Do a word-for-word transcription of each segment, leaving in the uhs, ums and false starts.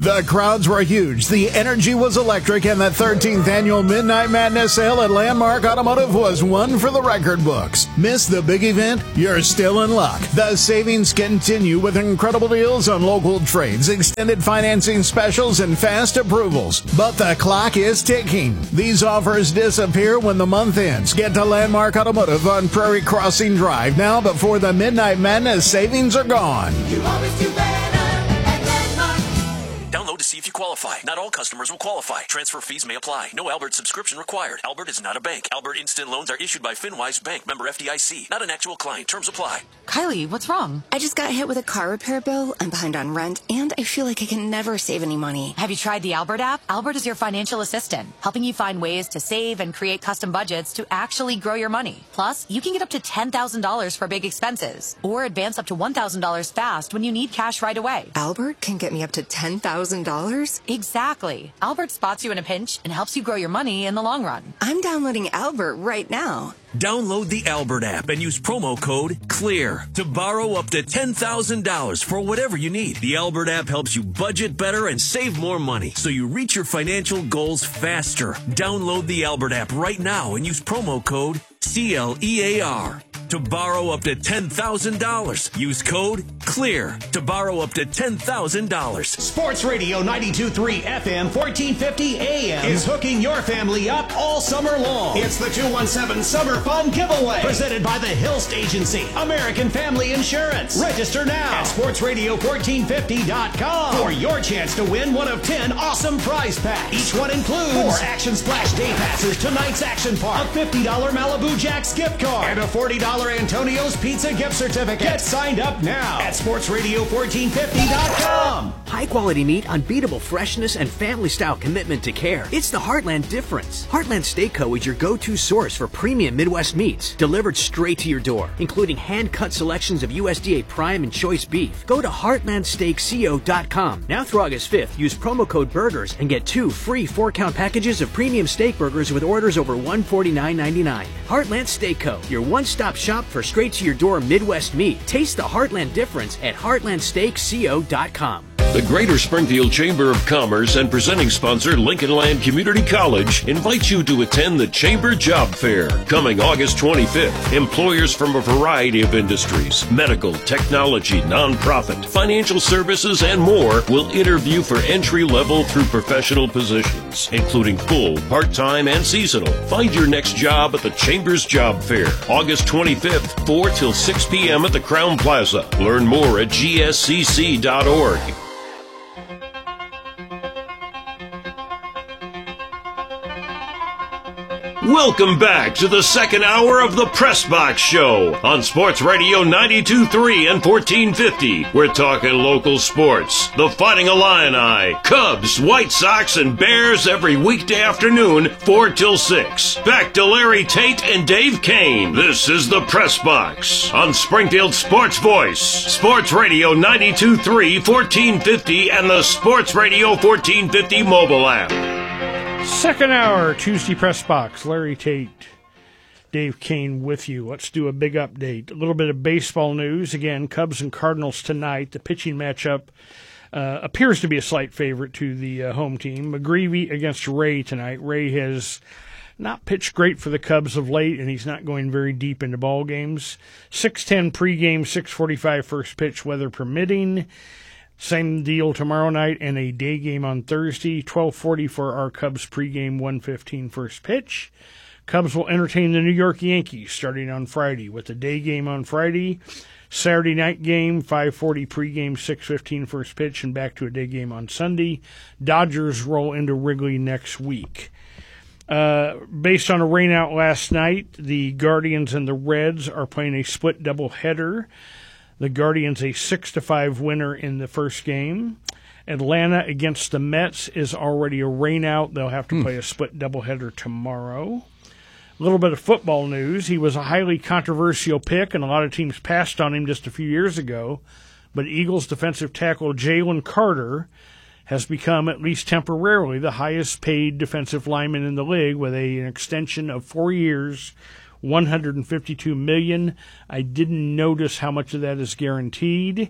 The crowds were huge, the energy was electric, and the thirteenth annual Midnight Madness sale at Landmark Automotive was one for the record books. Miss the big event? You're still in luck. The savings continue with incredible deals on local trades, extended financing specials, and fast approvals. But the clock is ticking. These offers disappear when the month ends. Get to Landmark Automotive on Prairie Crossing Drive now before the Midnight Madness savings are gone. You always do better at Landmark. Download to see if you qualify. Not all customers will qualify. Transfer fees may apply. No Albert subscription required. Albert is not a bank. Albert Instant Loans are issued by FinWise Bank, member F D I C. Not an actual client. Terms apply. Kylie, what's wrong? I just got hit with a car repair bill. I'm behind on rent, and I feel like I can never save any money. Have you tried the Albert app? Albert is your financial assistant, helping you find ways to save and create custom budgets to actually grow your money. Plus, you can get up to ten thousand dollars for big expenses, or advance up to one thousand dollars fast when you need cash right away. Albert can get me up to ten thousand dollars? Exactly. Albert spots you in a pinch and helps you grow your money in the long run. I'm downloading Albert right now. Download the Albert app and use promo code CLEAR to borrow up to ten thousand dollars for whatever you need. The Albert app helps you budget better and save more money so you reach your financial goals faster. Download the Albert app right now and use promo code C L E A R to borrow up to ten thousand dollars. Use code CLEAR to borrow up to ten thousand dollars. Sports Radio ninety-two point three F M, fourteen fifty A M is hooking your family up all summer long. It's the two one seven Summer Fun Giveaway, presented by the Hilst Agency, American Family Insurance. Register now at sports radio fourteen fifty dot com for your chance to win one of ten awesome prize packs. Each one includes four Action Splash Day Passes, tonight's Action Park, a fifty dollars Malibu Jack's gift card, and a forty dollars Antonio's Pizza gift certificate. Get signed up now at sports radio fourteen fifty dot com. High-quality meat, unbeatable freshness, and family-style commitment to care. It's the Heartland difference. Heartland Steak Co. is your go-to source for premium Midwest meats, delivered straight to your door, including hand-cut selections of U S D A Prime and Choice beef. Go to heartland steak co dot com. Now through August fifth, use promo code BURGERS and get two free four-count packages of premium steak burgers with orders over one hundred forty-nine ninety-nine. Heartland Steak Co., your one-stop shop for straight-to-your-door Midwest meat. Taste the Heartland difference at heartland steak co dot com. The Greater Springfield Chamber of Commerce and presenting sponsor Lincoln Land Community College invites you to attend the Chamber Job Fair. Coming August twenty-fifth, employers from a variety of industries, medical, technology, nonprofit, financial services, and more will interview for entry-level through professional positions, including full, part-time, and seasonal. Find your next job at the Chamber's Job Fair, August twenty-fifth, four till six p.m. at the Crown Plaza. Learn more at g s c c dot org. Welcome back to the second hour of the Press Box Show on Sports Radio ninety-two point three and fourteen fifty. We're talking local sports, the Fighting Illini, Cubs, White Sox, and Bears every weekday afternoon, four till six. Back to Larry Tate and Dave Kane. This is the Press Box on Springfield Sports Voice, Sports Radio ninety-two point three, fourteen fifty, and the Sports Radio fourteen fifty mobile app. Second hour, Tuesday Press Box. Larry Tate, Dave Kane with you. Let's do a big update. A little bit of baseball news. Again, Cubs and Cardinals tonight. The pitching matchup uh, appears to be a slight favorite to the uh, home team. McGreevy against Ray tonight. Ray has not pitched great for the Cubs of late, and he's not going very deep into ball games. six ten pregame, six forty-five first pitch, weather permitting. Same deal tomorrow night and a day game on Thursday, twelve forty for our Cubs pregame, one fifteen first pitch. Cubs will entertain the New York Yankees starting on Friday with a day game on Friday, Saturday night game, five forty pregame, six fifteen first pitch, and back to a day game on Sunday. Dodgers roll into Wrigley next week. Uh, based on a rainout last night, the Guardians and the Reds are playing a split doubleheader. The Guardians a six to five winner in the first game. Atlanta against the Mets is already a rainout. They'll have to hmm. play a split doubleheader tomorrow. A little bit of football news. He was a highly controversial pick, and a lot of teams passed on him just a few years ago. But Eagles defensive tackle Jalen Carter has become, at least temporarily, the highest-paid defensive lineman in the league with a, an extension of four years, one hundred fifty-two million dollars. I didn't notice how much of that is guaranteed.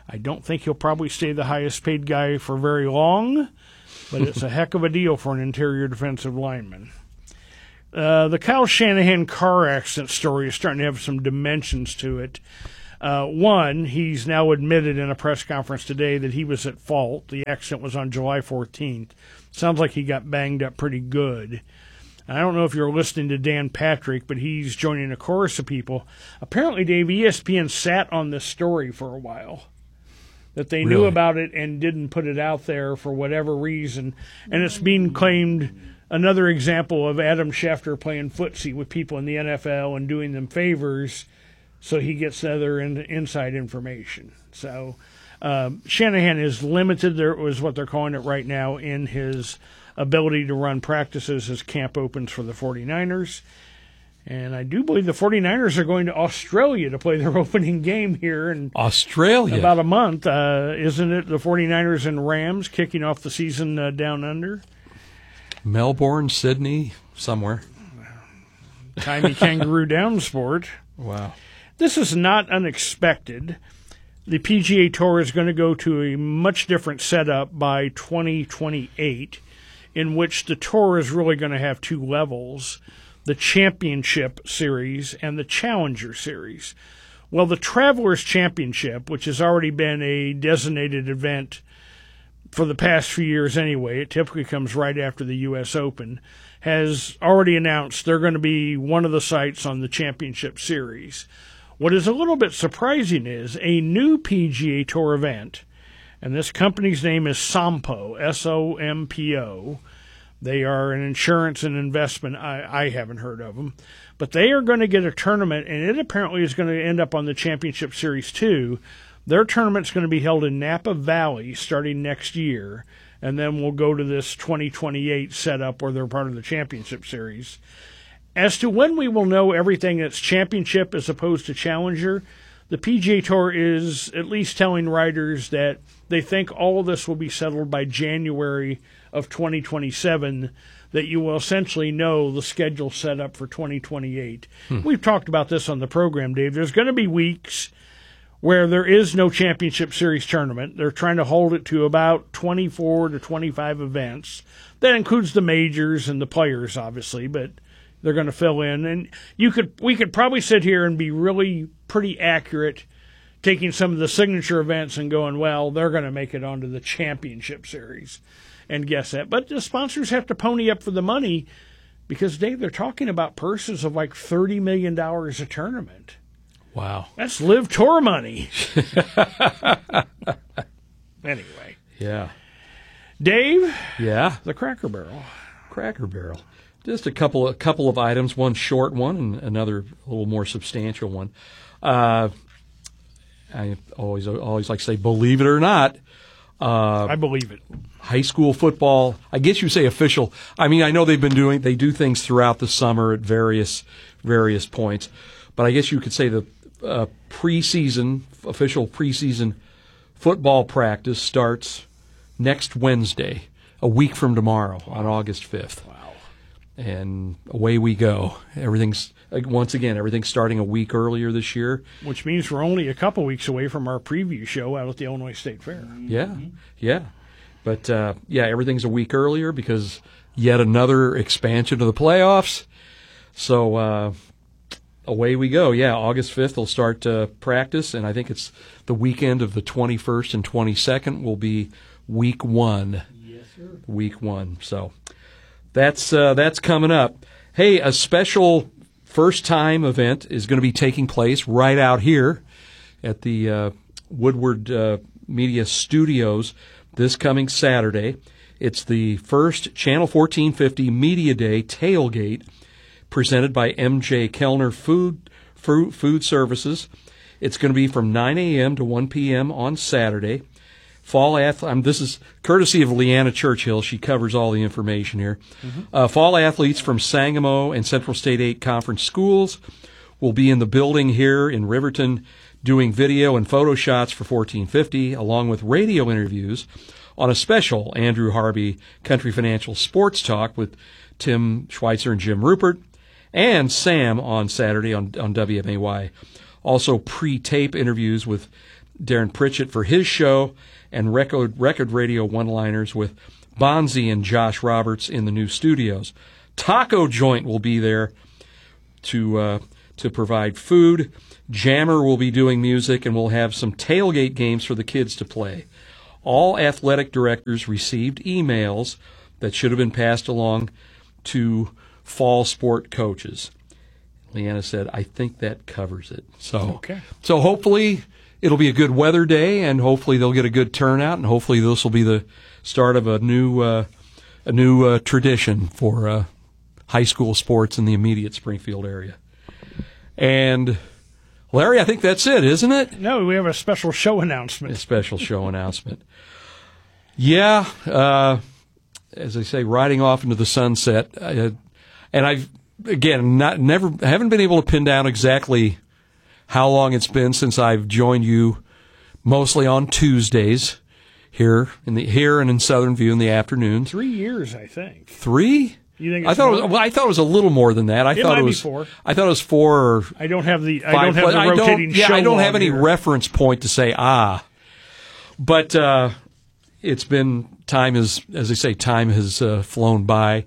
I don't think he'll probably stay the highest paid guy for very long, but it's a heck of a deal for an interior defensive lineman. Uh, the Kyle Shanahan car accident story is starting to have some dimensions to it. Uh, one, he's now admitted in a press conference today that he was at fault. The accident was on July fourteenth. Sounds like he got banged up pretty good. I don't know if you're listening to Dan Patrick, but he's joining a chorus of people. Apparently, Dave, E S P N sat on this story for a while, that they Really? knew about it and didn't put it out there for whatever reason. And it's being claimed another example of Adam Schefter playing footsie with people in the N F L and doing them favors so he gets other in, inside information. So um, Shanahan is limited, there was what they're calling it right now, in his ability to run practices as camp opens for the 49ers. And I do believe the 49ers are going to Australia to play their opening game here in Australia. about a month. Uh, isn't it the 49ers and Rams kicking off the season uh, down under? Melbourne, Sydney, somewhere. Tiny kangaroo down sport. Wow. This is not unexpected. The P G A Tour is going to go to a much different setup by twenty twenty-eight, in which the Tour is really going to have two levels, the Championship Series and the Challenger Series. Well, the Travelers Championship, which has already been a designated event for the past few years anyway, it typically comes right after the U S Open, has already announced they're going to be one of the sites on the Championship Series. What is a little bit surprising is a new P G A Tour event, and this company's name is Sompo, S O M P O. They are an insurance and investment. I, I haven't heard of them. But they are going to get a tournament, and it apparently is going to end up on the Championship Series too. Their tournament's going to be held in Napa Valley starting next year, and then we'll go to this twenty twenty-eight setup where they're part of the Championship Series. As to when we will know everything that's Championship as opposed to Challenger, the P G A Tour is at least telling riders that they think all of this will be settled by January of twenty twenty-seven, that you will essentially know the schedule set up for twenty twenty-eight. Hmm. We've talked about this on the program, Dave. There's going to be weeks where there is no Championship Series tournament. They're trying to hold it to about twenty-four to twenty-five events. That includes the majors and the players, obviously, but they're going to fill in. And you could, we could probably sit here and be really pretty accurate, taking some of the signature events and going, well, they're going to make it onto the Championship Series, and guess that. But the sponsors have to pony up for the money because, Dave, they're talking about purses of like thirty million dollars a tournament. Wow. That's Live Tour money. Anyway. Yeah. Dave? Yeah. The Cracker Barrel. Cracker Barrel. Just a couple, a couple of items, one short one and another a little more substantial one. Uh, I always always like to say, believe it or not. Uh, I believe it. High school football, I guess you say official. I mean, I know they've been doing, they do things throughout the summer at various various points, but I guess you could say the uh, preseason, official preseason football practice starts next Wednesday, a week from tomorrow, on August fifth. Wow. And away we go. Everything's, once again, everything's starting a week earlier this year. Which means we're only a couple weeks away from our preview show out at the Illinois State Fair. Yeah, yeah. But, uh, yeah, everything's a week earlier because yet another expansion of the playoffs. So uh, away we go. Yeah, August fifth will start uh, practice, and I think it's the weekend of the twenty-first and twenty-second will be week one. Yes, sir. Week one. So that's uh, that's coming up. Hey, a special first-time event is going to be taking place right out here at the uh, Woodward uh, Media Studios this coming Saturday. It's the first Channel fourteen fifty Media Day tailgate presented by M J Kellner Food Food, Food Services. It's going to be from nine a.m. to one p.m. on Saturday. Fall ath- um, This is courtesy of Leanna Churchill. She covers all the information here. Mm-hmm. Uh, fall athletes from Sangamo and Central State eight Conference schools will be in the building here in Riverton doing video and photo shots for fourteen fifty, along with radio interviews on a special Andrew Harvey Country Financial Sports Talk with Tim Schweitzer and Jim Rupert, and Sam on Saturday on, on W M A Y. Also pre-tape interviews with Darren Pritchett for his show, and record record radio one-liners with Bonzi and Josh Roberts in the new studios. Taco Joint will be there to uh, to provide food. Jammer will be doing music, and we'll have some tailgate games for the kids to play. All athletic directors received emails that should have been passed along to fall sport coaches. Leanna said, I think that covers it. So, okay. So hopefully it'll be a good weather day, and hopefully they'll get a good turnout, and hopefully this will be the start of a new uh, a new uh, tradition for uh, high school sports in the immediate Springfield area. And Larry, I think that's it, isn't it? No, we have a special show announcement. A special show announcement. Yeah, uh, as I say, riding off into the sunset, uh, and I've again not never haven't been able to pin down exactly how long it's been since I've joined you, mostly on Tuesdays here in the here and in Southern View in the afternoons. Three years, I think. Three? You think I it's thought it more? was, well, I thought it was a little more than that. I It thought might it be was four. I thought it was four or I don't have the I five, don't have but the I don't- rotating yeah, show I don't log have any here. reference point to say ah. But uh, it's been time has, as I say, time has uh, flown by,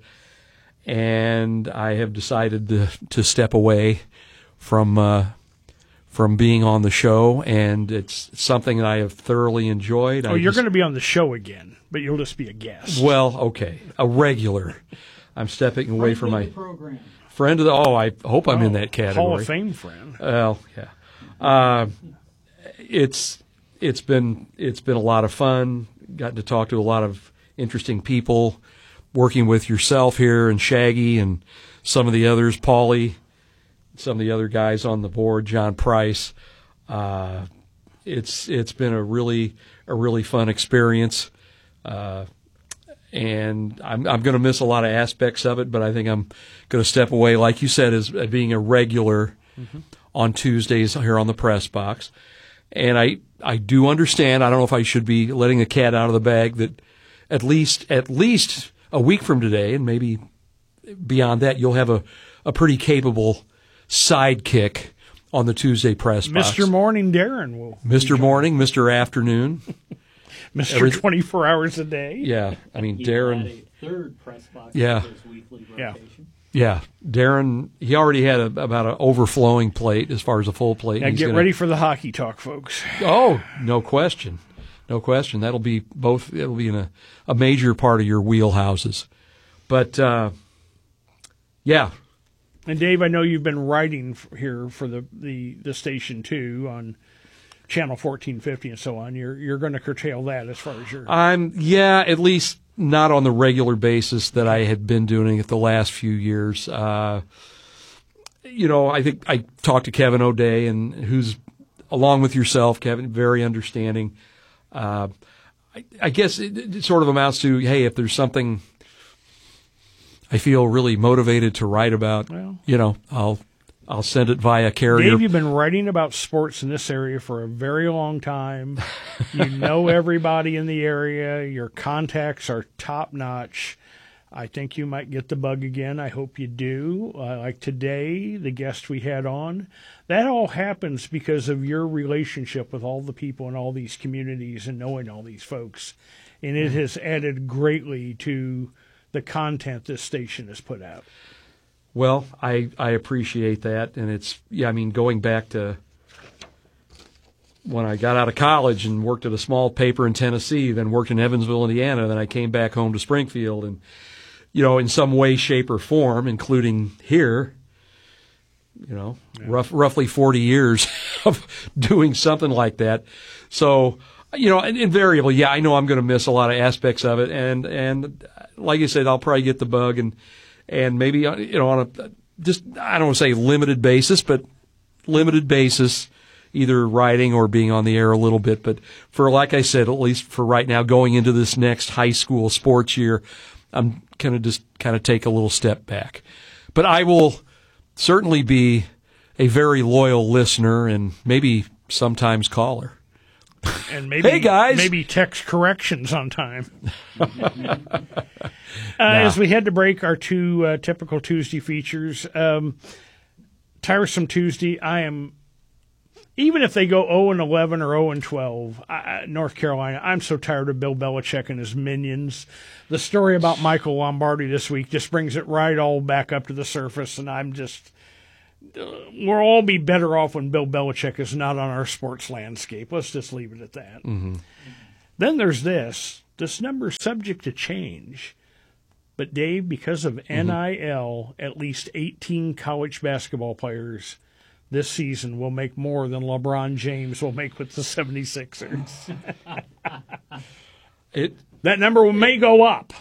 and I have decided to to step away from uh, from being on the show, and it's something that I have thoroughly enjoyed. Oh, I you're just- going to be on the show again, but you'll just be a guest. well, okay, a regular. I'm stepping away from my program. friend of the. Oh, I hope I'm in Oh, that category. Hall of Fame friend. Well, yeah. Uh, it's it's been it's been a lot of fun. Gotten to talk to a lot of interesting people. Working with yourself here and Shaggy and some of the others, Paulie, some of the other guys on the board, John Price. Uh, it's it's been a really a really fun experience. Uh, And I'm I'm going to miss a lot of aspects of it, but I think I'm going to step away, like you said, as uh, being a regular Mm-hmm. on Tuesdays here on the press box. And I I do understand. I don't know if I should be letting the cat out of the bag that at least at least a week from today, and maybe beyond that, you'll have a, a pretty capable sidekick on the Tuesday press box. Mister Morning Darren will. Mister Morning, Mister Afternoon. Mister Every- twenty-four hours a day. Yeah, I mean He Darren. had a third press box Yeah. for his weekly Yeah. rotation. Yeah, Darren. He already had a, about an overflowing plate as far as a full plate. Now He's get gonna- ready for the hockey talk, folks. Oh, no question, no question. That'll be both. It'll be in a, a major part of your wheelhouses. But uh, yeah, And Dave, I know you've been writing f- here for the, the, the station too on channel fourteen fifty and so on. You're you're going to curtail that as far as your I'm yeah, at least not on the regular basis that I had been doing it the last few years. Uh, you know, I think I talked to Kevin O'Day, and who's along with yourself, Kevin, very understanding. Uh, I, I guess it, it sort of amounts to, hey, if there's something I feel really motivated to write about, Well. you know, I'll I'll send it via carrier. Dave, you've been writing about sports in this area for a very long time. You know everybody in the area. Your contacts are top notch. I think you might get the bug again. I hope you do. Uh, like today, the guest we had on, that all happens because of your relationship with all the people in all these communities and knowing all these folks. And it has added greatly to the content this station has put out. Well, I, I appreciate that, and it's yeah. I mean, going back to when I got out of college and worked at a small paper in Tennessee, then worked in Evansville, Indiana, then I came back home to Springfield, and you know, in some way, shape, or form, including here, you know, Yeah. rough, roughly forty years of doing something like that. So, you know, and invariably, yeah, I know I'm going to miss a lot of aspects of it, and and like I said, I'll probably get the bug and. And maybe, you know, on a just, I don't want to say limited basis, but limited basis, either writing or being on the air a little bit. But for, like I said, at least for right now, going into this next high school sports year, I'm going to just kind of take a little step back. But I will certainly be a very loyal listener and maybe sometimes caller. And maybe, Hey, guys. maybe text corrections on time. uh, As we head to break, our two uh, typical Tuesday features. Um, Tiresome Tuesday. I am even if they go oh and eleven or oh and twelve, I, North Carolina, I'm so tired of Bill Belichick and his minions. The story about Michael Lombardi this week just brings it right all back up to the surface, and I'm just uh, we'll all be better off when Bill Belichick is not on our sports landscape. Let's just leave it at that. Mm-hmm. Then there's this. This number is subject to change. But, Dave, because of N I L, mm-hmm. at least eighteen college basketball players this season will make more than LeBron James will make with the seventy-sixers. it That number may go up.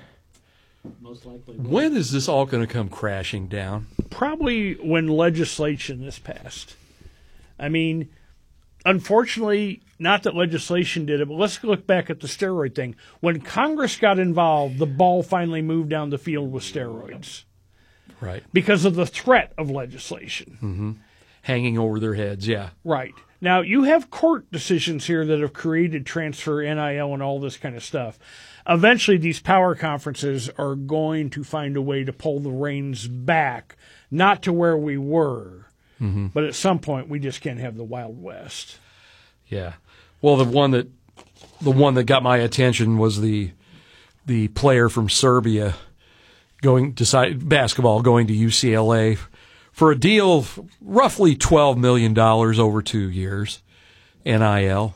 Most likely. When is this all going to come crashing down? Probably when legislation is passed. I mean, unfortunately, not that legislation did it, but let's look back at the steroid thing. When Congress got involved, the ball finally moved down the field with steroids. Right. Because of the threat of legislation. Mm-hmm. Hanging over their heads, yeah. Right. Now, you have court decisions here that have created transfer, N I L, and all this kind of stuff. Eventually, these power conferences are going to find a way to pull the reins back, not to where we were, mm-hmm. but at some point, we just can't have the Wild West. Yeah. Well, the one that the one that got my attention was the the player from Serbia going decide basketball going to U C L A for a deal of roughly twelve million dollars over two years, N I L.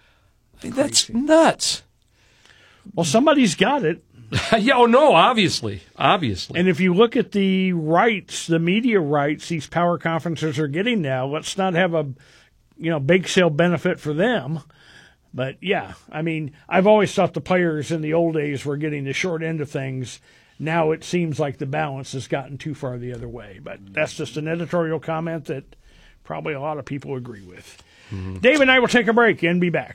I mean, that's nuts. Well, somebody's got it. yeah, oh, no, obviously, obviously. And if you look at the rights, the media rights these power conferences are getting now, let's not have a you know big sale benefit for them. But, yeah, I mean, I've always thought the players in the old days were getting the short end of things. Now it seems like the balance has gotten too far the other way. But that's just an editorial comment that probably a lot of people agree with. Mm-hmm. Dave and I will take a break and be back.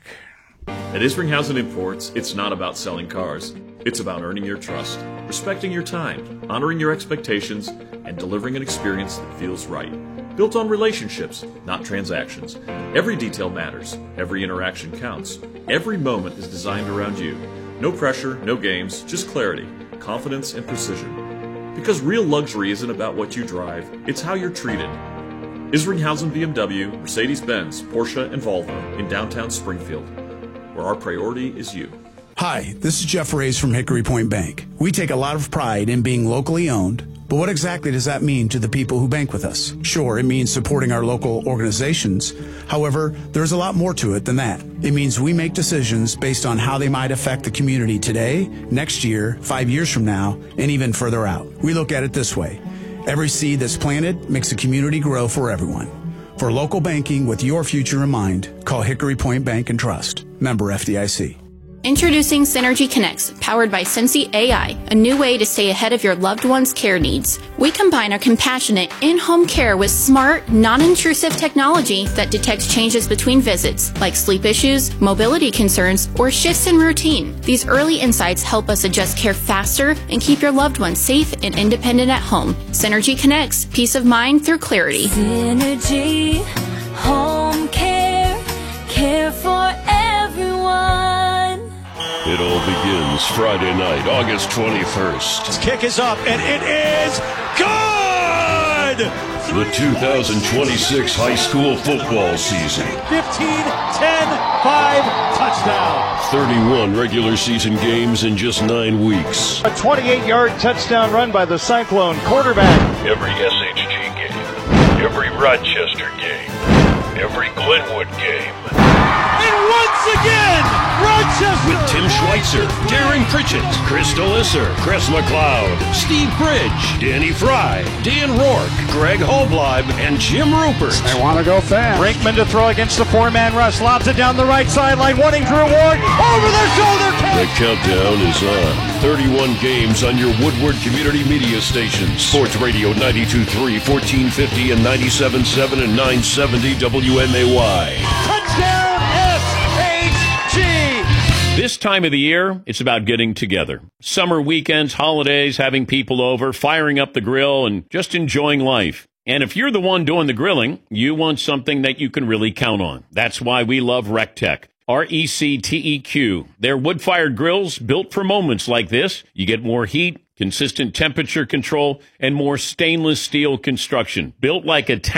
At Isringhausen Imports, it's not about selling cars. It's about earning your trust, respecting your time, honoring your expectations, and delivering an experience that feels right. Built on relationships, not transactions. Every detail matters. Every interaction counts. Every moment is designed around you. No pressure, no games, just clarity, confidence, and precision. Because real luxury isn't about what you drive, it's how you're treated. Isringhausen B M W, Mercedes-Benz, Porsche, and Volvo in downtown Springfield, where our priority is you. Hi, this is Jeff Reyes from Hickory Point Bank. We take a lot of pride in being locally owned, but what exactly does that mean to the people who bank with us? Sure, it means supporting our local organizations. However, there's a lot more to it than that. It means we make decisions based on how they might affect the community today, next year, five years from now, and even further out. We look at it this way. Every seed that's planted makes the community grow for everyone. For local banking with your future in mind, call Hickory Point Bank and Trust. Member F D I C. Introducing Synergy Connects, powered by Cincy A I, a new way to stay ahead of your loved one's care needs. We combine our compassionate in-home care with smart, non-intrusive technology that detects changes between visits, like sleep issues, mobility concerns, or shifts in routine. These early insights help us adjust care faster and keep your loved one safe and independent at home. Synergy Connects, peace of mind through clarity. Synergy, home care, care for everyone. It all begins Friday night, August twenty-first. This kick is up, and it is good! The two thousand twenty-six high school football season. fifteen, ten, five, touchdown. thirty-one regular season games in just nine weeks. A twenty-eight-yard touchdown run by the Cyclone quarterback. Every S H G game, every Rochester game, every Glenwood game. And once again, Rochester! With Tim Schweitzer, Darren Pritchett, Chris Delisser, Chris McLeod, Steve Bridge, Danny Fry, Dan Rourke, Greg Holbleib, and Jim Rupert. They want to go fast. Brinkman to throw against the four-man rush. Lobs it down the right sideline, wanting Drew Ward. Over their shoulder catch. The countdown is on. thirty-one games on your Woodward Community Media stations. Sports Radio ninety-two point three, fourteen fifty, and ninety-seven point seven and nine seventy W M A Y. Touchdown S H G! This time of the year, it's about getting together. Summer weekends, holidays, having people over, firing up the grill, and just enjoying life. And if you're the one doing the grilling, you want something that you can really count on. That's why we love RecTech. R E C T E Q. They're wood-fired grills built for moments like this. You get more heat, consistent temperature control, and more stainless steel construction. Built like a tank,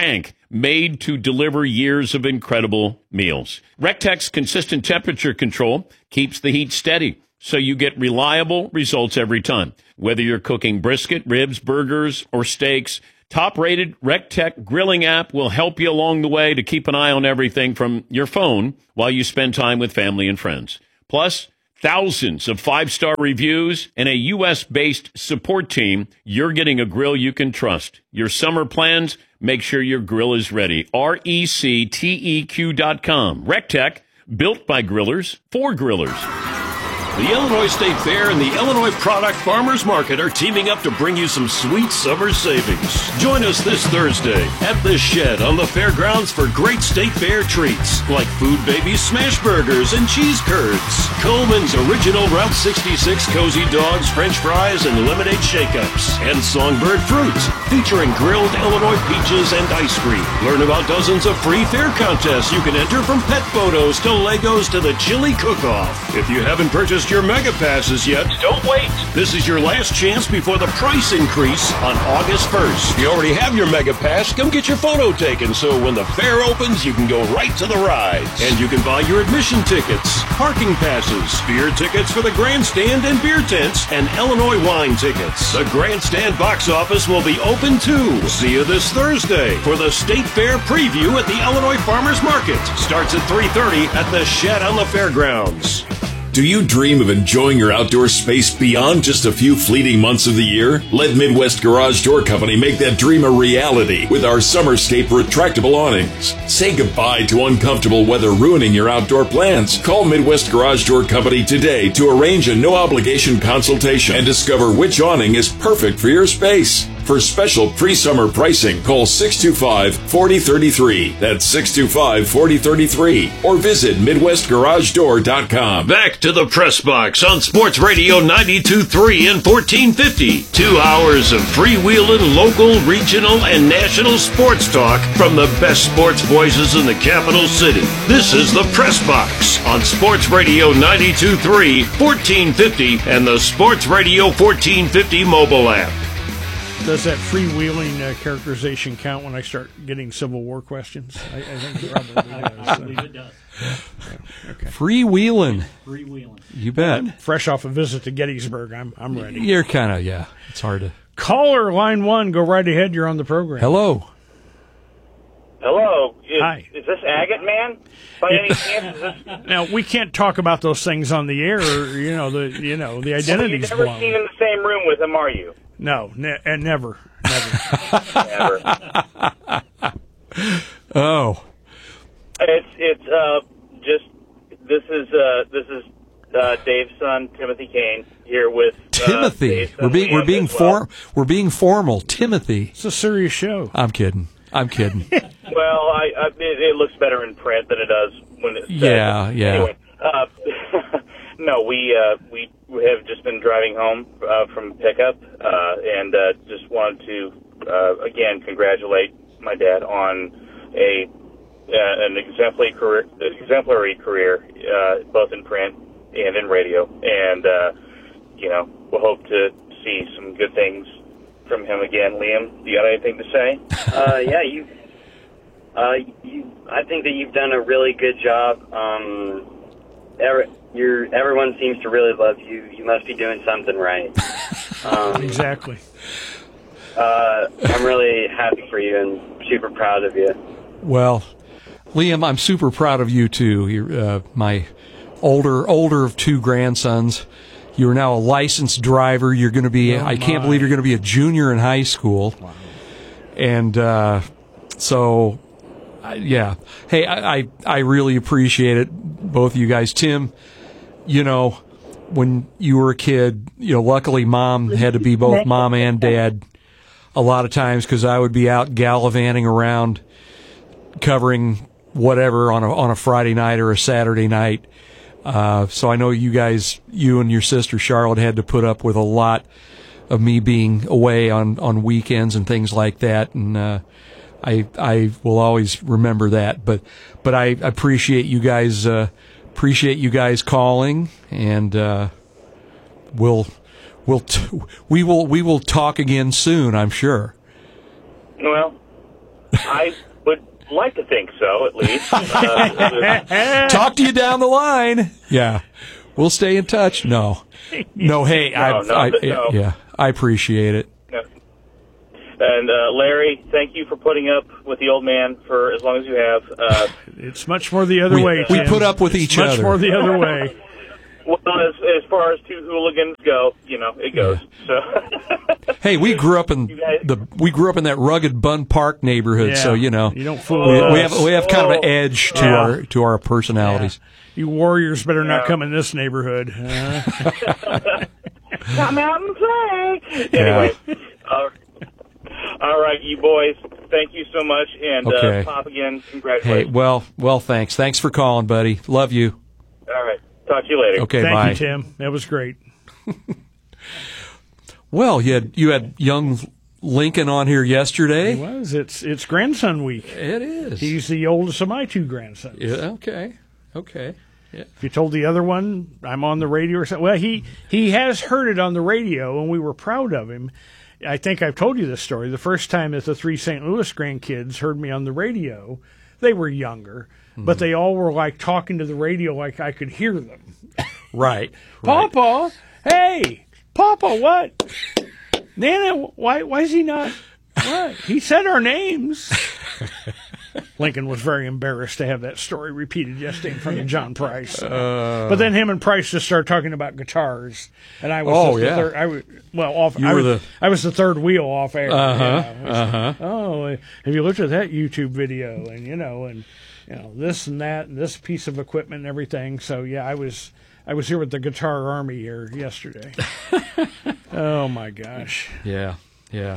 made to deliver years of incredible meals. Rectech's consistent temperature control keeps the heat steady, so you get reliable results every time. Whether you're cooking brisket, ribs, burgers, or steaks, top-rated Rectech grilling app will help you along the way to keep an eye on everything from your phone while you spend time with family and friends. Plus, thousands of five-star reviews and a U S-based support team. You're getting a grill you can trust. Your summer plans, make sure your grill is ready. R E C T E Q dot com. Rectech, built by grillers for grillers. The Illinois State Fair and the Illinois Product Farmers Market are teaming up to bring you some sweet summer savings. Join us this Thursday at the Shed on the fairgrounds for great State Fair treats like Food Babies smash burgers and cheese curds, Coleman's original Route sixty-six cozy dogs, French fries, and lemonade shake-ups, and Songbird fruits featuring grilled Illinois peaches and ice cream. Learn about dozens of free fair contests you can enter, from pet photos to Legos to the chili cook-off. If you haven't purchased your Mega Passes yet, don't wait. This is your last chance before the price increase on August first. If you already have your Mega Pass, come get your photo taken so when the fair opens, you can go right to the rides. And you can buy your admission tickets, parking passes, beer tickets for the grandstand and beer tents, and Illinois wine tickets. The grandstand box office will be open too. See you this Thursday for the State Fair preview at the Illinois Farmers Market. Starts at three thirty at the Shed on the fairgrounds. Do you dream of enjoying your outdoor space beyond just a few fleeting months of the year? Let Midwest Garage Door Company make that dream a reality with our Summerscape retractable awnings. Say goodbye to uncomfortable weather ruining your outdoor plans. Call Midwest Garage Door Company today to arrange a no-obligation consultation and discover which awning is perfect for your space. For special pre-summer pricing, call six two five, four oh three three. That's six two five, four oh three three. Or visit Midwest Garage Door dot com. Back to the Press Box on Sports Radio ninety-two point three and fourteen fifty. Two hours of freewheeling, local, regional, and national sports talk from the best sports voices in the capital city. This is the Press Box on Sports Radio ninety-two point three, fourteen fifty, and the Sports Radio fourteen fifty mobile app. Does that freewheeling uh, characterization count when I start getting Civil War questions? I, I think it probably does. I believe it does. Yeah, okay. Freewheeling. Freewheeling. You bet. I'm fresh off a visit to Gettysburg. I'm I'm ready. You're kind of, yeah. It's hard to. Caller line one, go right ahead. You're on the program. Hello. Hello. Is, Hi. Is this Agate Man? By any chance? Is this... Now we can't talk about those things on the air. Or, you know the you know the identity's Well, you've never blown. seen in the same room with him, are you? No, ne- and never, never, Never. Oh. It's it's uh just this is uh this is uh, Dave's son Timothy Kane here with uh, Timothy. Dave's son We're being we're Liam being as well. for, we're being formal. Timothy. It's a serious show. I'm kidding. I'm kidding. Well, I, I it, it looks better in print than it does when it's said. Yeah, yeah. Anyway, uh, no, we uh, we we have just been driving home uh, from pickup, uh, and uh, just wanted to uh, again congratulate my dad on a uh, an exemplary career, exemplary career, uh, both in print and in radio, and uh, you know we'll hope to see some good things from him again. Liam, do you got anything to say? Uh, yeah, you, uh, you. I think that you've done a really good job. Um, every, you're, everyone seems to really love you. You must be doing something right. Um, exactly. Uh, I'm really happy for you and super proud of you. Well, Liam, I'm super proud of you too. You're uh, my older older of two grandsons. You're now a licensed driver. You're going to be, oh I can't believe you're going to be a junior in high school. Wow. And uh, so, uh, yeah. Hey, I, I, I really appreciate it, both of you guys. Tim, you know, when you were a kid, you know, luckily Mom had to be both mom and dad a lot of times because I would be out gallivanting around covering whatever on a, on a Friday night or a Saturday night. Uh, so I know you guys, you and your sister Charlotte had to put up with a lot of me being away on, on weekends and things like that. And, uh, I, I will always remember that, but, but I appreciate you guys, uh, appreciate you guys calling and, uh, we'll, we'll, t- we will, we will talk again soon, I'm sure. Well, I would like to think so, at least. Uh, Talk to you down the line. Yeah. We'll stay in touch. No. No, hey, No, I, no, I, no. yeah, I appreciate it. no. And uh, Larry, thank you for putting up with the old man for as long as you have. Uh, It's much more the other We- way. we Tim. put up with It's each much other. more the other way. well, as, as far as two hooligans go, you know, it goes. So. Hey, we grew up in the we grew up in that rugged Bun Park neighborhood, Yeah. so you know You don't fool we, with we us. have we have kind of an edge to Yeah. our to our personalities. You warriors better not come in this neighborhood. Uh, Come out and play. Yeah. Anyway, uh, all right, you boys. Thank you so much, and Okay. uh, Pop again. Hey, Congratulations. well, well, thanks, thanks for calling, buddy. Love you. All right, talk to you later. Okay, Thank bye. you, Tim. That was great. Well, you had you had young Lincoln on here yesterday. It was. It's it's grandson week. It is. He's the oldest of my two grandsons. Yeah, okay, okay. Yeah. If you told the other one I'm on the radio or something, well, he he has heard it on the radio, and we were proud of him. I think I've told you this story. The first time that the three Saint Louis grandkids heard me on the radio, they were younger, Mm-hmm. but they all were like talking to the radio like I could hear them. Right. Papa, hey, Papa, what? Nana, why why is he not? What? He said our names. Lincoln was very embarrassed to have that story repeated yesterday in front of John Price. So. Uh. But then him and Price just started talking about guitars, and I was Oh, just the yeah. third. I was, well, off. You I were was, the- I was the third wheel off air. Uh-huh, you know. uh-huh. Oh, have you looked at that YouTube video? And you know, and you know this and that, and this piece of equipment and everything. So yeah, I was. I was here with the Guitar Army here yesterday. Oh my gosh! Yeah, yeah.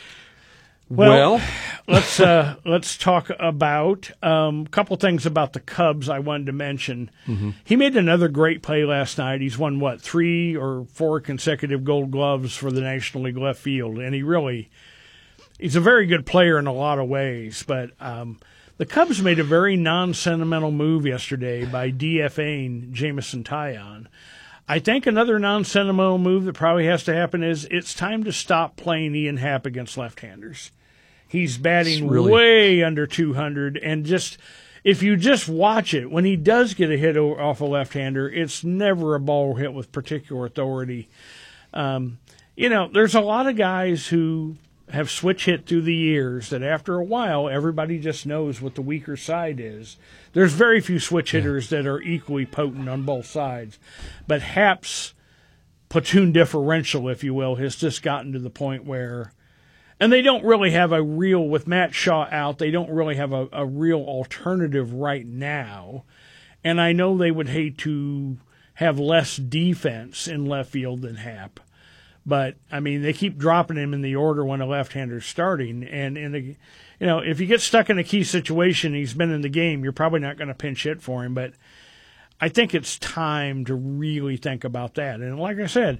Well, Well, let's uh, let's talk about a um, couple things about the Cubs. I wanted to mention. Mhm. He made another great play last night. He's won what three or four consecutive Gold Gloves for the National League left field, and he really he's a very good player in a lot of ways. But um, the Cubs made a very non-sentimental move yesterday by DFAing Jameson Taillon. I think another non-sentimental move that probably has to happen is it's time to stop playing Ian Happ against left-handers. He's batting It's really- way under two hundred, and just if you just watch it, when he does get a hit o- off a left-hander, it's never a ball hit with particular authority. Um, you know, there's a lot of guys who have switch hit through the years that after a while, everybody just knows what the weaker side is. There's very few switch hitters that are equally potent on both sides. But Happ's platoon differential, if you will, has just gotten to the point where, and they don't really have a real, with Matt Shaw out, they don't really have a, a real alternative right now. And I know they would hate to have less defense in left field than Happ. But, I mean, they keep dropping him in the order when a left-hander's starting. And, in a, you know, if you get stuck in a key situation, he's been in the game, you're probably not going to pinch hit for him. But I think it's time to really think about that. And like I said,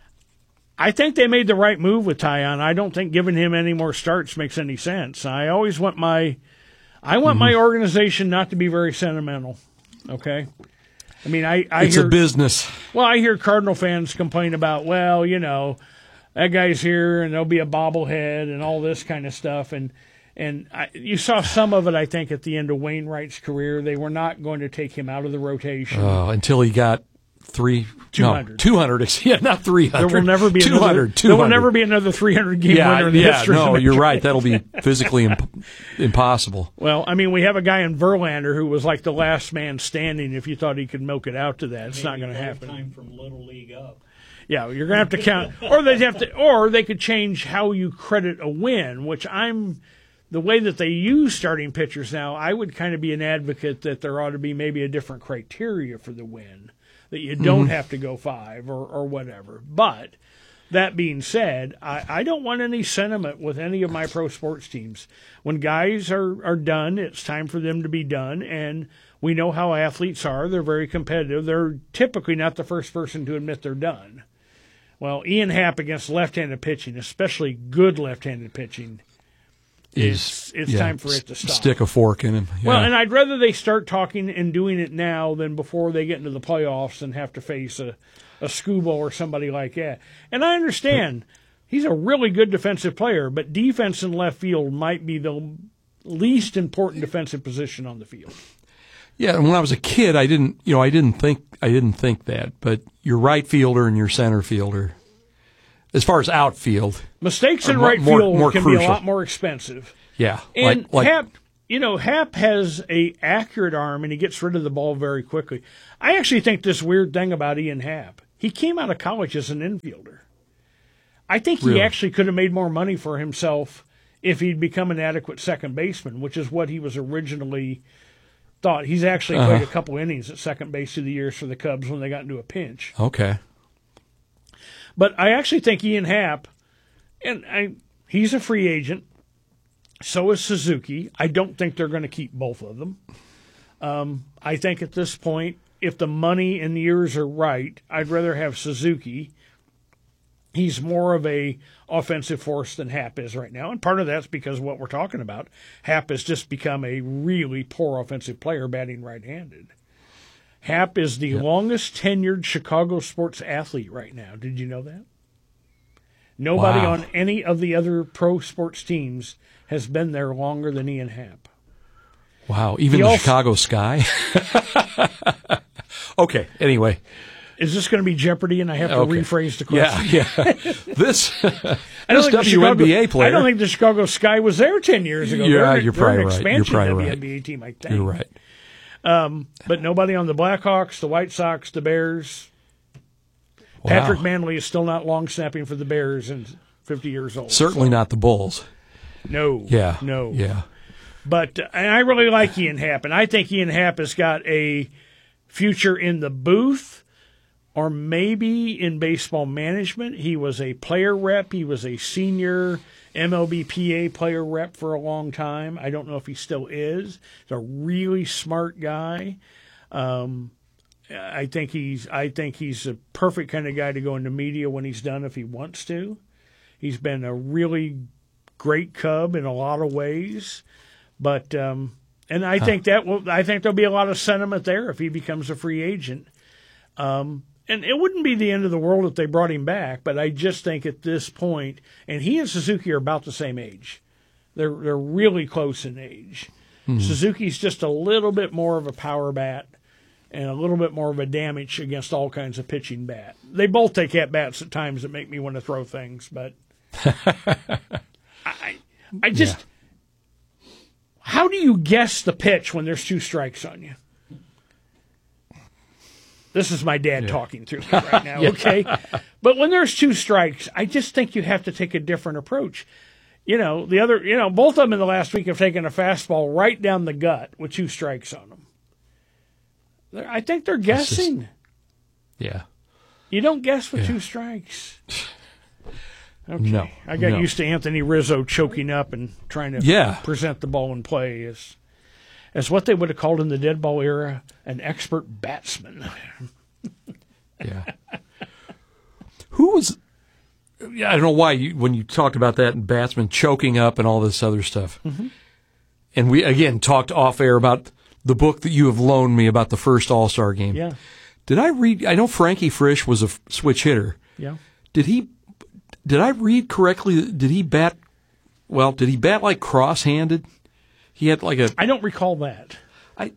I think they made the right move with Taillon. I don't think giving him any more starts makes any sense. I always want my, I want my organization not to be very sentimental. Okay? I mean, I, I it's hear, a business. Well, I hear Cardinal fans complain about, well, you know, that guy's here and there'll be a bobblehead and all this kind of stuff. And and I, you saw some of it, I think, at the end of Wainwright's career. They were not going to take him out of the rotation. Oh, until he got three, two hundred. No, two hundred. Yeah, not three hundred. There will never be two another, hundred. There will never be another three hundred game yeah, winner in the yeah, history of no, the you're Major right. League. That'll be physically imp- impossible. Well, I mean, we have a guy in Verlander who was like the last man standing. If you thought he could milk it out to that, it's not going to happen. Time from Little League up. Yeah, you're going to have to count, or they'd have to, or they could change how you credit a win. Which I'm, the way that they use starting pitchers now, I would kind of be an advocate that there ought to be maybe a different criteria for the win, that you don't Mhm. have to go five or or whatever. But that being said, I, I don't want any sentiment with any of my pro sports teams. When guys are, are done, it's time for them to be done. And we know how athletes are. They're very competitive. They're typically not the first person to admit they're done. Well, Ian Happ against left-handed pitching, especially good left-handed pitching, it's, it's yeah, time for it to stop. Stick a fork in him. Yeah. Well, and I'd rather they start talking and doing it now than before they get into the playoffs and have to face a, a Scooble or somebody like that. And I understand he's a really good defensive player, but defense in left field might be the least important defensive position on the field. Yeah, and when I was a kid, I didn't, you know, I didn't think, I didn't think that. But your right fielder and your center fielder, as far as outfield, mistakes in more, right more, field more can crucial. be a lot more expensive. Yeah, and like, like Happ, you know, Happ has a accurate arm, and he gets rid of the ball very quickly. I actually think this weird thing about Ian Happ. He came out of college as an infielder. I think he Really? actually could have made more money for himself if he'd become an adequate second baseman, which is what he was originally thought. He's actually Uh-huh. played a couple innings at second base through the years for the Cubs when they got into a pinch. Okay. But I actually think Ian Happ, and I, he's a free agent. So is Suzuki. I don't think they're going to keep both of them. Um, I think at this point, if the money and the years are right, I'd rather have Suzuki. He's more of a offensive force than Happ is right now, and part of that's because of what we're talking about. Happ has just become a really poor offensive player batting right-handed. Happ is the Yep. longest tenured Chicago sports athlete right now. Did you know that? Nobody Wow. on any of the other pro sports teams has been there longer than Ian Happ. Wow, even He the also- Chicago Sky. Okay, anyway. Is this going to be Jeopardy and I have to Okay. rephrase the question? Yeah, yeah. This, I don't this think the W N B A Chicago- player. I don't think the Chicago Sky was there ten years ago. Yeah, They're, you're they're probably an right. You're expansion probably W right. N B A team, I think. You're right. Um, but nobody on the Blackhawks, the White Sox, the Bears. Wow. Patrick Manley is still not long snapping for the Bears and fifty years old. Certainly not the Bulls. No. Yeah. No. Yeah. But uh, and I really like Ian Happ, and I think Ian Happ has got a future in the booth or maybe in baseball management. He was a player rep. He was a senior M L B P A player rep for a long time. I don't know if he still is. He's a really smart guy. Um, I think he's I think he's a perfect kind of guy to go into media when he's done if he wants to. He's been a really great Cub in a lot of ways, but um, and I Huh. think that will I think there'll be a lot of sentiment there if he becomes a free agent. Um, and it wouldn't be the end of the world if they brought him back, but I just think at this point, and he and Suzuki are about the same age. They're they're really close in age. Mhm. Suzuki's just a little bit more of a power bat and a little bit more of a damage against all kinds of pitching bat. They both take at bats at times that make me want to throw things, but I I just how do you guess the pitch when there's two strikes on you? This is my dad Yeah. talking through me right now, Yeah. okay? But when there's two strikes, I just think you have to take a different approach. You know, the other, you know, both of them in the last week have taken a fastball right down the gut with two strikes on them. They're, I think they're That's just- guessing. Yeah. You don't guess with Yeah. two strikes. Okay. No, I got no. used to Anthony Rizzo choking up and trying to Yeah. present the ball in play as as what they would have called in the dead ball era an expert batsman. Yeah. Who was? Yeah, I don't know why you, when you talked about that and batsman choking up and all this other stuff, Mhm. and we again talked off air about the book that you have loaned me about the first All Star game. Yeah. Did I read? I know Frankie Frisch was a f- switch hitter. Yeah. Did he? Did I read correctly? Did he bat? Well, did he bat like cross-handed? He had like a. I don't recall that. I.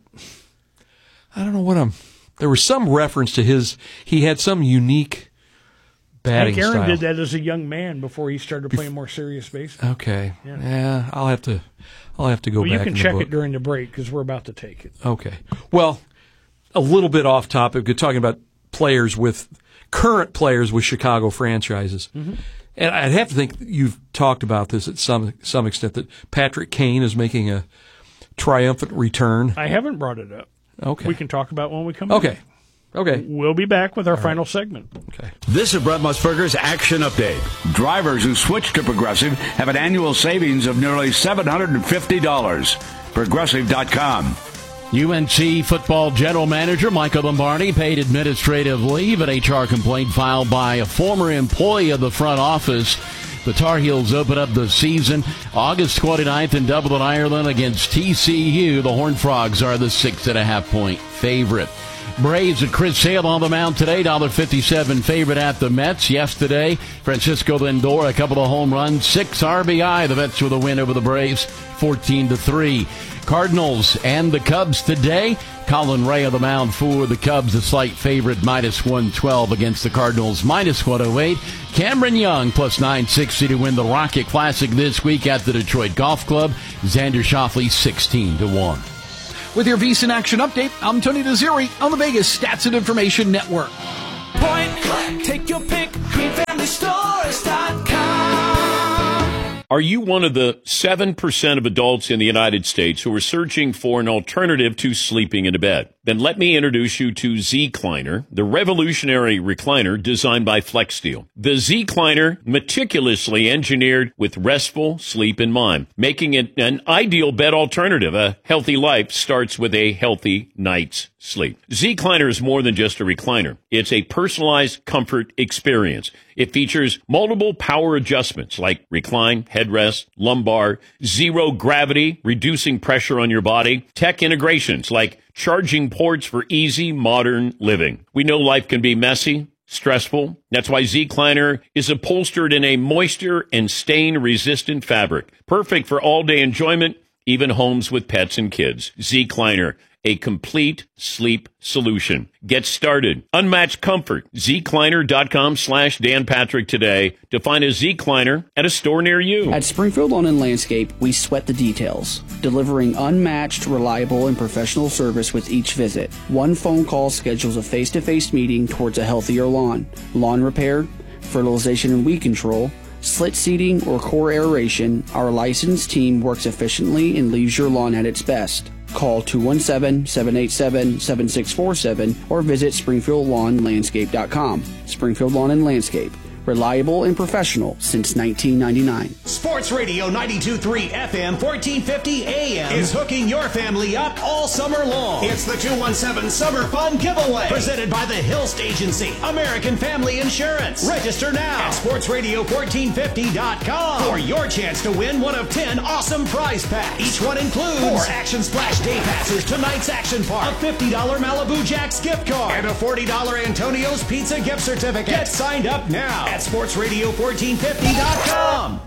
I don't know what I'm. There was some reference to his. He had some unique batting Hank Aaron style. did that as a young man before he started playing more serious baseball. Okay. Yeah. Yeah. I'll have to. I'll have to go Well, back. you can in the check book. it during the break because we're about to take it. Okay. Well, a little bit off topic. We're talking about players with current players with Chicago franchises. Mhm. And I'd have to think you've talked about this at some some extent that Patrick Kane is making a triumphant return. I haven't brought it up. Okay. We can talk about when we come Okay. back. Okay. We'll be back with our final segment. Okay. This is Brett Musburger's Action Update. Drivers who switch to Progressive have an annual savings of nearly seven hundred fifty dollars. Progressive dot com. U N C football general manager Michael Lombardi paid administrative leave, an H R complaint filed by a former employee of the front office. The Tar Heels open up the season August twenty-ninth in Dublin, Ireland against T C U. The Horned Frogs are the six and a half point favorite. Braves with Chris Sale on the mound today. one dollar fifty-seven favorite at the Mets. Yesterday, Francisco Lindor, a couple of home runs, six R B I. The Mets with a win over the Braves, fourteen to three. Cardinals and the Cubs today. Colin Ray on the mound for the Cubs, a slight favorite, minus one twelve against the Cardinals, minus one oh eight. Cameron Young, plus nine sixty to win the Rocket Classic this week at the Detroit Golf Club. Xander Schauffele, sixteen to one. With your VSiN Action Update, I'm Tony Desiri on the Vegas Stats and Information Network. Point, click, take your pick, green family stores dot com. Are you one of the seven percent of adults in the United States who are searching for an alternative to sleeping in a bed? Then let me introduce you to Z-Cliner, the revolutionary recliner designed by FlexSteel. The Z-Cliner, meticulously engineered with restful sleep in mind, making it an ideal bed alternative. A healthy life starts with a healthy night's sleep. Z-Cliner is more than just a recliner. It's a personalized comfort experience. It features multiple power adjustments like recline, headrest, lumbar, zero gravity, reducing pressure on your body, tech integrations like charging ports for easy modern living. We know life can be messy, stressful. That's why Z-Cliner is upholstered in a moisture and stain-resistant fabric. Perfect for all-day enjoyment, even homes with pets and kids. Z-Cliner, a complete sleep solution. Get started. Unmatched comfort. Z-Cliner.com slash Dan Patrick today to find a Z-Cliner at a store near you. At Springfield Lawn and Landscape, we sweat the details, delivering unmatched, reliable, and professional service with each visit. One phone call schedules a face-to-face meeting towards a healthier lawn. Lawn repair, fertilization and weed control, slit seeding, or core aeration, our licensed team works efficiently and leaves your lawn at its best. Call two one seven, seven eight seven, seven six four seven or visit Springfield Lawn Landscape dot com. Springfield Lawn and Landscape. Reliable and professional since nineteen ninety-nine. Sports Radio ninety-two point three F M, fourteen fifty A M is hooking your family up all summer long. It's the two one seven Summer Fun Giveaway, presented by the Hilst Agency, American Family Insurance. Register now at sports radio fourteen fifty dot com for your chance to win one of ten awesome prize packs. Each one includes four Action Splash day passes to Night's Action Park, a fifty dollars Malibu Jack's gift card, and a forty dollars Antonio's Pizza gift certificate. Get signed up now at sports radio fourteen fifty dot com.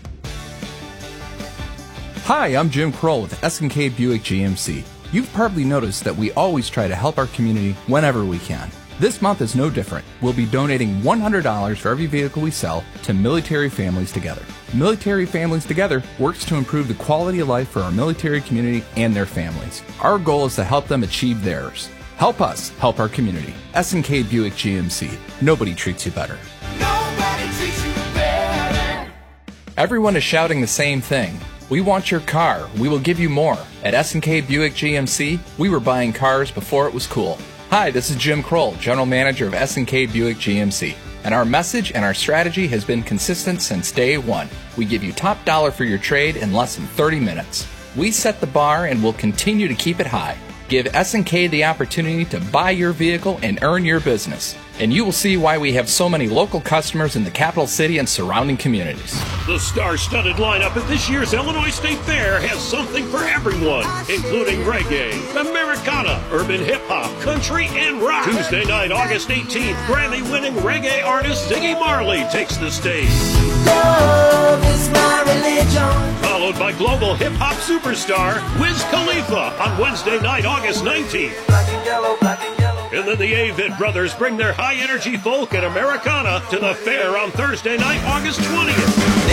Hi, I'm Jim Kroll with S and K Buick G M C. You've probably noticed that we always try to help our community whenever we can. This month is no different. We'll be donating one hundred dollars for every vehicle we sell to Military Families Together. Military Families Together works to improve the quality of life for our military community and their families. Our goal is to help them achieve theirs. Help us help our community. S and K Buick G M C. Nobody treats you better. Nobody treats you better. Everyone is shouting the same thing. We want your car. We will give you more. At S and K Buick G M C, we were buying cars before it was cool. Hi, this is Jim Kroll, General Manager of S and K Buick G M C. And our message and our strategy has been consistent since day one. We give you top dollar for your trade in less than thirty minutes. We set the bar and will continue to keep it high. Give S and K the opportunity to buy your vehicle and earn your business. And you will see why we have so many local customers in the capital city and surrounding communities. The star-studded lineup at this year's Illinois State Fair has something for everyone, including reggae, Americana, urban hip-hop, country, and rock. Tuesday night, August eighteenth, Grammy-winning reggae artist Ziggy Marley takes the stage. Love is my religion. Followed by global hip-hop superstar Wiz Khalifa on Wednesday night, August nineteenth. Black and yellow, black and yellow. And then the Avett Brothers bring their high-energy folk and Americana to the fair on Thursday night, August twentieth.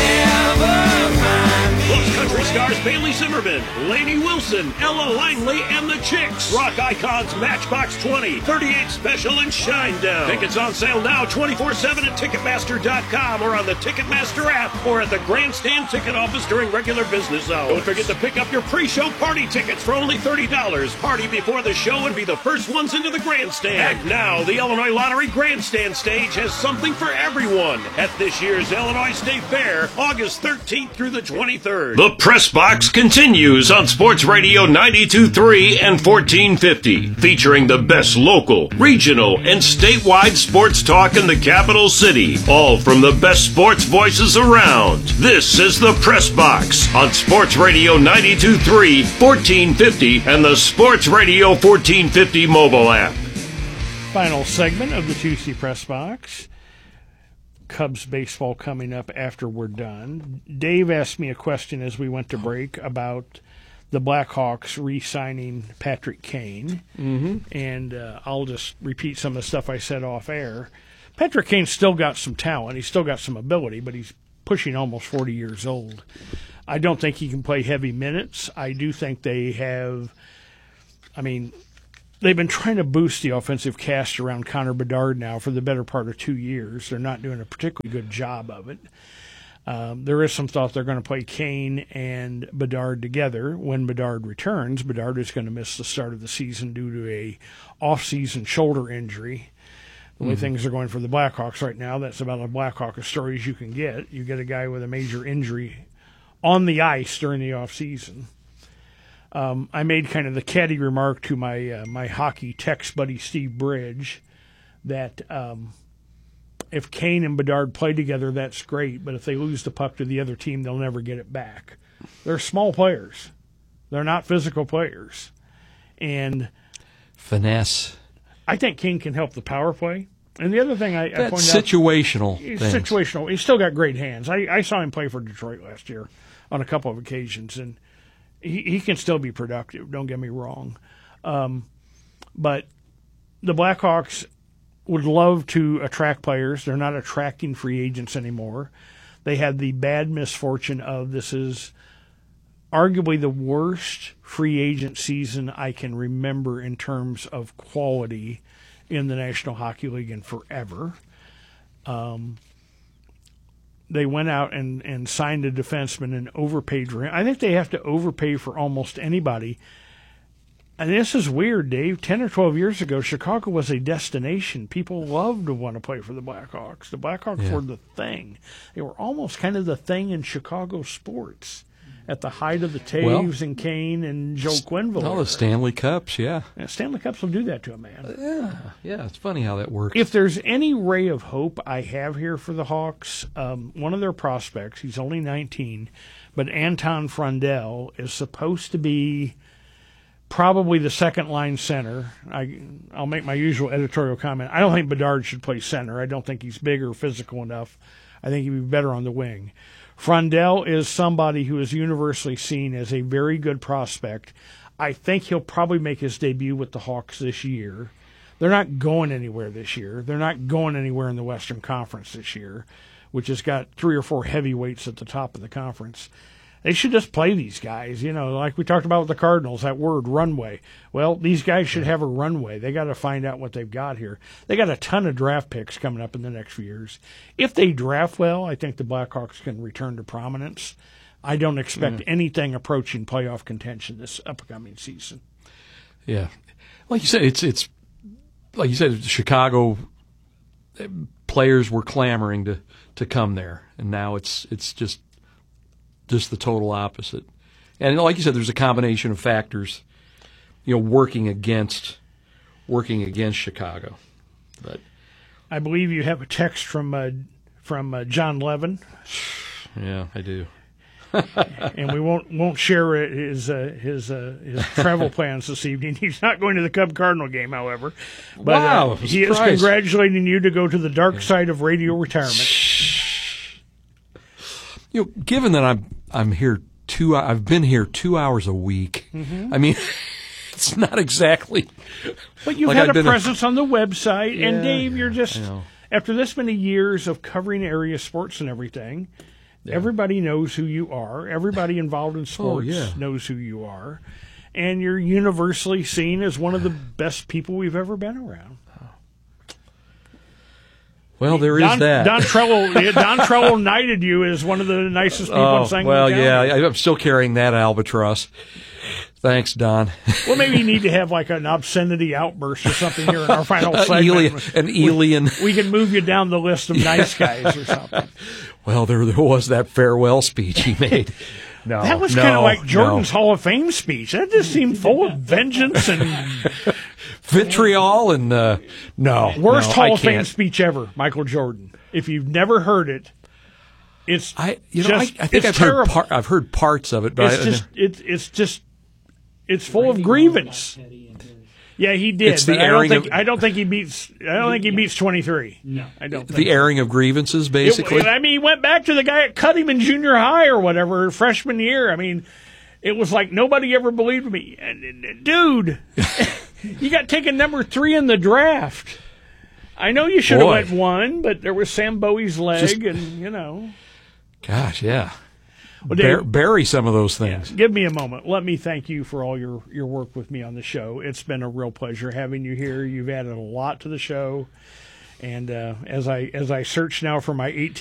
Never mind me. Plus country stars Bailey Zimmerman, Lainey Wilson, Ella Langley, and the Chicks. Rock icons Matchbox twenty, thirty-eight Special, and Shinedown. Tickets on sale now twenty-four seven at Ticketmaster dot com or on the Ticketmaster app or at the Grandstand ticket office during regular business hours. Don't forget to pick up your pre-show party tickets for only thirty dollars. Party before the show and be the first ones into the Grandstand. And now, the Illinois Lottery Grandstand stage has something for everyone at this year's Illinois State Fair, August thirteenth through the twenty-third. The Press Box continues on Sports Radio ninety-two point three and fourteen fifty, featuring the best local, regional, and statewide sports talk in the capital city, all from the best sports voices around. This is the Press Box on Sports Radio ninety-two point three, fourteen fifty, and the Sports Radio fourteen fifty mobile app. Final segment of the Tuesday Press Box. Cubs baseball coming up after we're done. Dave asked me a question as we went to break about the Blackhawks re-signing Patrick Kane. Mm-hmm. And uh, I'll just repeat some of the stuff I said off air. Patrick Kane's still got some talent. He's still got some ability, but he's pushing almost forty years old. I don't think he can play heavy minutes. I do think they have, I mean, they've been trying to boost the offensive cast around Connor Bedard now for the better part of two years. They're not doing a particularly good job of it. Um, there is some thought they're going to play Kane and Bedard together. When Bedard returns, Bedard is going to miss the start of the season due to a off-season shoulder injury. The way mm-hmm. things are going for the Blackhawks right now, that's about as Blackhawk as story as you can get. You get a guy with a major injury on the ice during the off-season. Um, I made kind of the catty remark to my uh, my hockey text buddy Steve Bridge that um, if Kane and Bedard play together, that's great, but if they lose the puck to the other team, they'll never get it back. They're small players. They're not physical players. And finesse. I think Kane can help the power play. And the other thing I, I That's pointed situational out, he's things. situational. He's still got great hands. I, I saw him play for Detroit last year on a couple of occasions, and he, he can still be productive. Don't get me wrong. Um, but the Blackhawks would love to attract players. They're not attracting free agents anymore. They had the bad misfortune of this is arguably the worst free agent season I can remember in terms of quality in the National Hockey League in forever. Um, they went out and, and signed a defenseman and overpaid for him. I think they have to overpay for almost anybody. And this is weird, Dave. Ten or twelve years ago, Chicago was a destination. People loved to want to play for the Blackhawks. The Blackhawks Yeah. were the thing. They were almost kind of the thing in Chicago sports at the height of the Taves Well, and Kane and Joe Quenneville. Oh, the Stanley Cups, yeah. Yeah, Stanley Cups will do that to a man. Yeah, yeah. It's funny how that works. If there's any ray of hope I have here for the Hawks, um, one of their prospects, he's only nineteen, but Anton Frundell is supposed to be probably the second-line center. I, I'll make my usual editorial comment. I don't think Bedard should play center. I don't think he's big or physical enough. I think he'd be better on the wing. Frundell is somebody who is universally seen as a very good prospect. I think he'll probably make his debut with the Hawks this year. They're not going anywhere this year. They're not going anywhere in the Western Conference this year, which has got three or four heavyweights at the top of the conference. They should just play these guys, you know, like we talked about with the Cardinals, that word, runway. Well, these guys should have a runway. They got to find out what they've got here. They got a ton of draft picks coming up in the next few years. If they draft well, I think the Blackhawks can return to prominence. I don't expect Mm. anything approaching playoff contention this upcoming season. Yeah, like you said, it's it's like you said, Chicago players were clamoring to, to come there, and now it's it's just just the total opposite. And like you said, there's a combination of factors, you know, working against working against Chicago. But I believe you have a text from uh, from uh, John Levin. Yeah, I do. And we won't won't share his uh, his uh, his travel plans this evening. He's not going to the Cub Cardinal game, however. But Wow, uh, he is surprise. congratulating you to go to the dark side of radio retirement. You know, given that I'm I'm here two, I've been here two hours a week. Mhm. I mean, it's not exactly. But you've like had I've a been presence on the website, Yeah, and Dave, you're just I know. after this many years of covering area sports and everything. Everybody knows who you are. Everybody involved in sports yeah. knows who you are, and you're universally seen as one of the best people we've ever been around. Well, there is Don, that. Don Trello, Don Trello knighted you as one of the nicest people oh, in Sangamon well, County. yeah, I- I'm still carrying that albatross. Thanks, Don. Well, maybe you need to have like an obscenity outburst or something here in our final Uh, segment. alien- an alien. We, we can move you down the list of nice guys or something. Well, there there was that farewell speech he made. No, That was no, kind of like Jordan's no. Hall of Fame speech. That just seemed full of vengeance and vitriol and uh, no worst no, Hall I of Fame can't. speech ever, Michael Jordan. If you've never heard it, it's I you know just, I, I think it's I've terrible. heard par- I've heard parts of it, but It's I, just it, it's just it's full of grievance. Yeah, he did. It's the but I don't airing think of- I don't think he beats. I don't think he beats twenty-three. No, I don't. Think The airing of grievances, basically. It, I mean, he went back to the guy that cut him in junior high or whatever, freshman year. I mean, it was like nobody ever believed me. And, and, dude, you got taken number three in the draft. I know you should have Boy. went one, but there was Sam Bowie's leg, Just- and you know. Gosh, yeah. Well, Bur- Dave- bury some of those things. Give me a moment. Let me thank you for all your, your work with me on the show. It's been a real pleasure having you here. You've added a lot to the show. And uh, as I as I search now for my eighteen